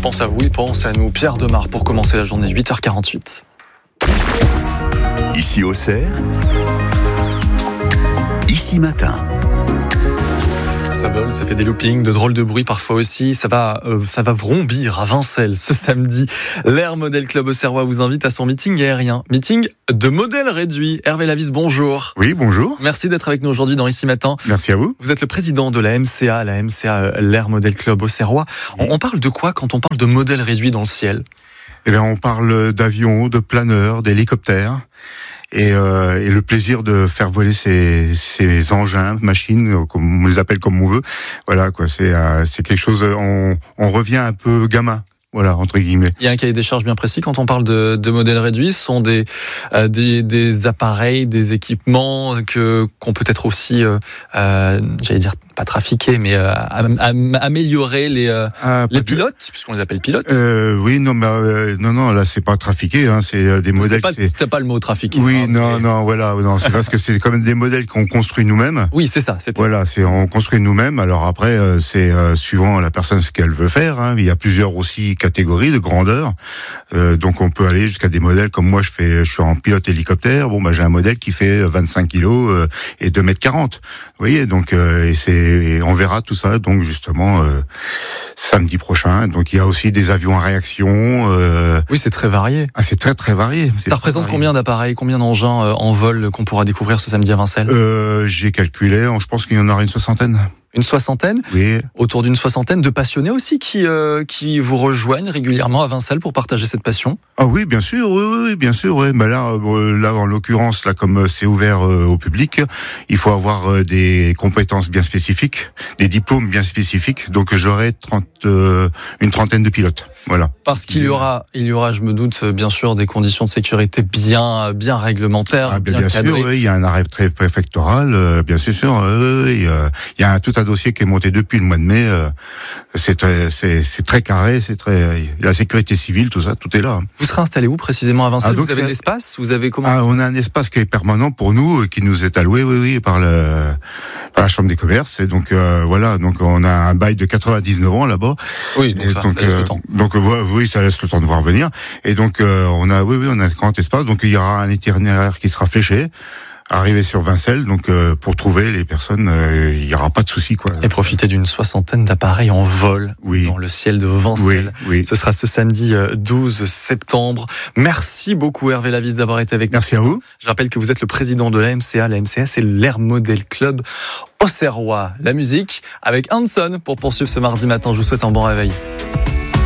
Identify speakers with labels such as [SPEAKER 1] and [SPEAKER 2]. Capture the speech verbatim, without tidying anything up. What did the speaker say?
[SPEAKER 1] pense à vous, il pense à nous. Pierre Demar pour commencer la journée, huit heures quarante-huit.
[SPEAKER 2] Ici Auxerre, ici matin.
[SPEAKER 1] Ça vole, ça fait des loopings, de drôles de bruit parfois aussi. Ça va, euh, ça va vrombir à Vincelles ce samedi. L'Air Model Club Auxerrois vous invite à son meeting aérien. Meeting de modèles réduits. Hervé Lavis, bonjour.
[SPEAKER 3] Oui, bonjour.
[SPEAKER 1] Merci d'être avec nous aujourd'hui dans Ici Matin.
[SPEAKER 3] Merci à vous.
[SPEAKER 1] Vous êtes le président de la M C A, la M C A, l'Air Model Club Auxerrois. On, on parle de quoi quand on parle de modèles réduits dans le ciel ?
[SPEAKER 3] Eh bien, on parle d'avions, de planeurs, d'hélicoptères. Et, euh, et le plaisir de faire voler ces, ces engins, machines, comme on les appelle comme on veut. Voilà, quoi. C'est, euh, c'est quelque chose. On, on revient un peu gamin. Voilà, entre guillemets.
[SPEAKER 1] Il y a un cahier des charges bien précis quand on parle de, de modèles réduits. Ce sont des, euh, des, des appareils, des équipements que qu'on peut être aussi, euh, euh, j'allais dire pas trafiquer, mais euh, am, am, améliorer les euh,
[SPEAKER 3] ah,
[SPEAKER 1] les pilotes, puisqu'on les appelle pilotes.
[SPEAKER 3] Euh, oui, non, mais euh, non, non, là c'est pas trafiqué, hein, c'est euh, des
[SPEAKER 1] c'était
[SPEAKER 3] modèles.
[SPEAKER 1] Pas,
[SPEAKER 3] c'est...
[SPEAKER 1] C'était pas le mot trafiqué.
[SPEAKER 3] Oui,
[SPEAKER 1] hein,
[SPEAKER 3] non,
[SPEAKER 1] mais...
[SPEAKER 3] non, voilà, non, c'est parce que c'est quand même des modèles qu'on construit nous-mêmes.
[SPEAKER 1] Oui, c'est ça. C'était
[SPEAKER 3] voilà,
[SPEAKER 1] ça.
[SPEAKER 3] c'est on construit nous-mêmes. Alors après, euh, c'est euh, suivant la personne ce qu'elle veut faire. Hein. Il y a plusieurs aussi catégories de grandeur. Euh, donc on peut aller jusqu'à des modèles comme moi. Je fais, je suis en pilote hélicoptère. Bon, bah j'ai un modèle qui fait vingt-cinq kilos euh, et deux mètres quarante. Vous voyez, donc euh, et c'est, et on verra tout ça. Donc justement euh, samedi prochain. Donc il y a aussi des avions à réaction. Euh...
[SPEAKER 1] Oui, c'est très varié.
[SPEAKER 3] Ah, c'est très très varié. C'est
[SPEAKER 1] ça représente
[SPEAKER 3] varié.
[SPEAKER 1] Combien d'appareils, combien d'engins euh, en vol qu'on pourra découvrir ce samedi à Vincelles ?
[SPEAKER 3] euh, J'ai calculé. Je pense qu'il y en aura une soixantaine.
[SPEAKER 1] Une soixantaine,
[SPEAKER 3] oui.
[SPEAKER 1] Autour d'une soixantaine de passionnés aussi qui euh, qui vous rejoignent régulièrement à Vincelles pour partager cette passion.
[SPEAKER 3] Ah oui, bien sûr, oui, oui, bien sûr. Oui. Ben là, euh, là, en l'occurrence, là, comme c'est ouvert euh, au public, il faut avoir euh, des compétences bien spécifiques, des diplômes bien spécifiques. Donc, j'aurai trente, euh, une trentaine de pilotes. Voilà.
[SPEAKER 1] Parce qu'il y aura, il y aura, je me doute, bien sûr, des conditions de sécurité bien, bien réglementaires,
[SPEAKER 3] ah,
[SPEAKER 1] bien,
[SPEAKER 3] bien
[SPEAKER 1] cadrées.
[SPEAKER 3] sûr, oui, il y a un arrêt préfectoral, euh, bien sûr. Euh, oui, euh, il y a un, tout un dossier qui est monté depuis le mois de mai. Euh, c'est très, c'est, c'est très carré, c'est très, la sécurité civile, tout ça, tout est là.
[SPEAKER 1] Vous serez installé où précisément à Vincelles ?
[SPEAKER 3] Ah, donc
[SPEAKER 1] vous avez
[SPEAKER 3] c'est...
[SPEAKER 1] de l'espace ? Vous avez comment ?
[SPEAKER 3] Ah, on a un espace qui est permanent pour nous, qui nous est alloué, oui, oui, par le, par la Chambre des commerces. Et donc euh, voilà, donc on a un bail de quatre-vingt-dix-neuf ans là-bas.
[SPEAKER 1] Oui, donc,
[SPEAKER 3] et
[SPEAKER 1] ça,
[SPEAKER 3] donc
[SPEAKER 1] ça laisse
[SPEAKER 3] euh,
[SPEAKER 1] le temps.
[SPEAKER 3] Donc euh, oui, ça laisse le temps de voir venir. Et donc euh, on a, oui, oui, on a un grand espace. Donc il y aura un itinéraire qui sera fléché. Arriver sur Vincelles, donc euh, pour trouver les personnes, euh, il y aura pas de souci, quoi.
[SPEAKER 1] Et profiter d'une soixantaine d'appareils en vol
[SPEAKER 3] oui.
[SPEAKER 1] dans le ciel de Vincelles.
[SPEAKER 3] Oui, oui.
[SPEAKER 1] Ce sera ce samedi douze septembre. Merci beaucoup Hervé Lavis d'avoir été avec nous.
[SPEAKER 3] Merci à vous.
[SPEAKER 1] Je rappelle que vous êtes le président de la M C A. La M C A, c'est l'Air Model Club Auxerrois. La musique avec Hanson pour poursuivre ce mardi matin. Je vous souhaite un bon réveil.